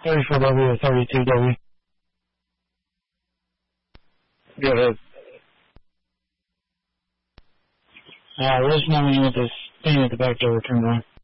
34W or 32W. Go ahead. Where's my man with this thing at the back door turned on?